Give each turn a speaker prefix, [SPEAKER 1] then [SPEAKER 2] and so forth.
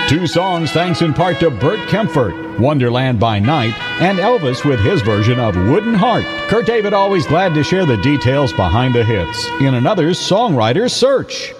[SPEAKER 1] Two songs thanks in part to Bert Kempfert, Wonderland by Night, and Elvis with his version of Wooden Heart. Kurt David always glad to share the details behind the hits in another Songwriter's Search.